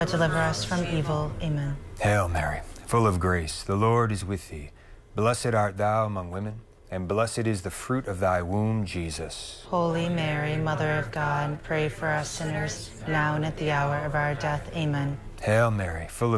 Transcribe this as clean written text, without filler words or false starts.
Deliver us from evil. Amen. Hail Mary, full of grace, the Lord is with thee. Blessed art thou among women, and blessed is the fruit of thy womb, Jesus. Holy Mary, Mother of God, pray for us sinners, now and at the hour of our death. Amen. Hail Mary, full of